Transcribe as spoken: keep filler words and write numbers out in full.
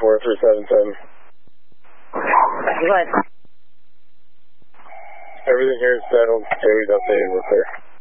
four three seven seven. Go ahead. Everything here is settled. Carrie's updated. We're clear.